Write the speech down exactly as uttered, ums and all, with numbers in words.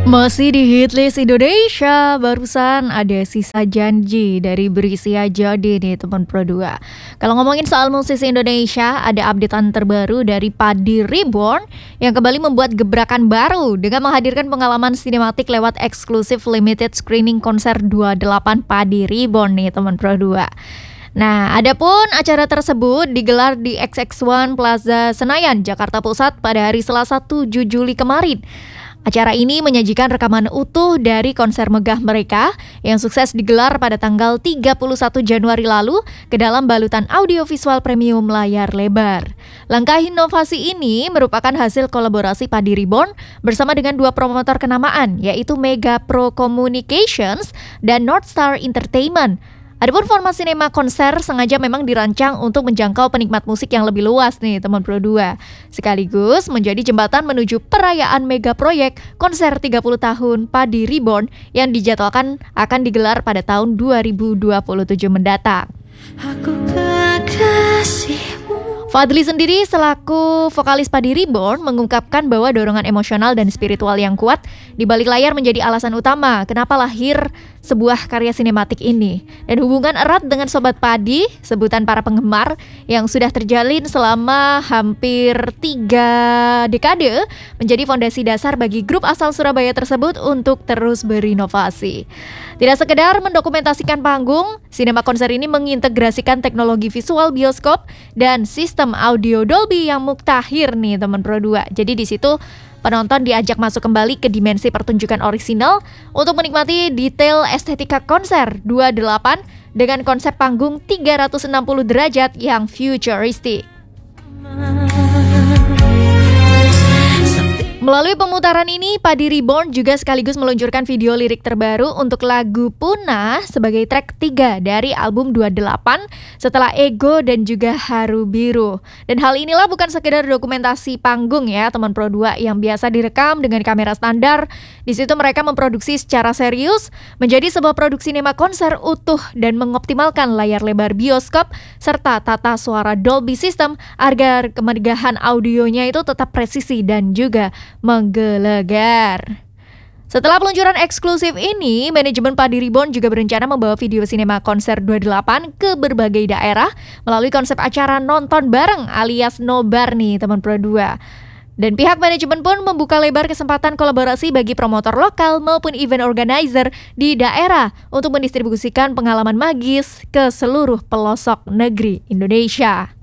Masih di Hitlist Indonesia, barusan ada Sisa Janji dari Berisia Jadi nih teman Pro dua. Kalau ngomongin soal musisi Indonesia, ada updatean terbaru dari Padi Reborn yang kembali membuat gebrakan baru dengan menghadirkan pengalaman sinematik lewat eksklusif limited screening konser dua puluh delapan Padi Reborn nih teman Pro dua. Nah, adapun acara tersebut digelar di X X One Plaza Senayan, Jakarta Pusat pada hari Selasa tujuh Juli kemarin. Acara ini menyajikan rekaman utuh dari konser megah mereka yang sukses digelar pada tanggal tiga puluh satu Januari lalu ke dalam balutan audiovisual premium layar lebar. Langkah inovasi ini merupakan hasil kolaborasi Padi Reborn bersama dengan dua promotor kenamaan, yaitu Mega Pro Communications dan North Star Entertainment. Adapun format sinema konser sengaja memang dirancang untuk menjangkau penikmat musik yang lebih luas nih teman Pro dua. Sekaligus menjadi jembatan menuju perayaan mega proyek konser tiga puluh tahun Padi Reborn yang dijadwalkan akan digelar pada tahun dua ribu dua puluh tujuh mendatang. Aku kekasihmu. Fadly sendiri selaku vokalis Padi Reborn mengungkapkan bahwa dorongan emosional dan spiritual yang kuat di balik layar menjadi alasan utama kenapa lahir sebuah karya sinematik ini. Dan hubungan erat dengan Sobat Padi, sebutan para penggemar yang sudah terjalin selama hampir tiga dekade, menjadi fondasi dasar bagi grup asal Surabaya tersebut untuk terus berinovasi. Tidak sekedar mendokumentasikan panggung, sinema konser ini mengintegrasikan teknologi visual bioskop dan sistem audio Dolby yang muktakhir nih teman Pro dua. Jadi di situ penonton diajak masuk kembali ke dimensi pertunjukan orisinal untuk menikmati detail estetika konser dua puluh delapan dengan konsep panggung tiga ratus enam puluh derajat yang futuristik. Melalui pemutaran ini, Padi Reborn juga sekaligus meluncurkan video lirik terbaru untuk lagu Punah sebagai track tiga dari album dua puluh delapan setelah Ego dan juga Haru Biru. Dan hal inilah bukan sekedar dokumentasi panggung ya teman Pro dua yang biasa direkam dengan kamera standar. Di situ mereka memproduksi secara serius menjadi sebuah produksi sinema konser utuh dan mengoptimalkan layar lebar bioskop serta tata suara Dolby System agar kemegahan audionya itu tetap presisi dan juga menggelegar. Setelah peluncuran eksklusif ini, manajemen Padi Reborn juga berencana membawa video sinema konser dua puluh delapan ke berbagai daerah melalui konsep acara nonton bareng alias nobar nih teman Pro dua. Dan pihak manajemen pun membuka lebar kesempatan kolaborasi bagi promotor lokal maupun event organizer di daerah untuk mendistribusikan pengalaman magis ke seluruh pelosok negeri Indonesia.